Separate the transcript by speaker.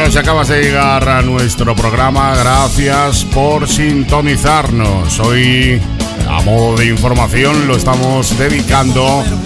Speaker 1: Bueno, si acabas de llegar a nuestro programa, gracias por sintonizarnos. Hoy, a modo de información, lo estamos dedicando